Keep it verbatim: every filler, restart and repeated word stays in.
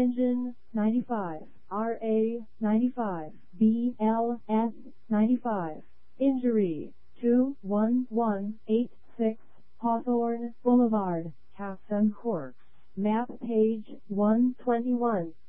Engine ninety-five, R A ninety-five, B L S ninety-five. Injury two one one eight six Hawthorne Boulevard, Casson Cork. Map page one twenty-one.